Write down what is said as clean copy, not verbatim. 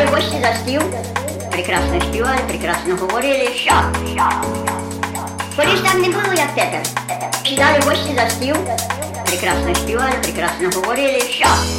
гості за стіл, прекрасно співали, прекрасно говорили, що? Коли ж так не було, як тепер. Сідали гості за стіл, прекрасно співали, прекрасно говорили, що?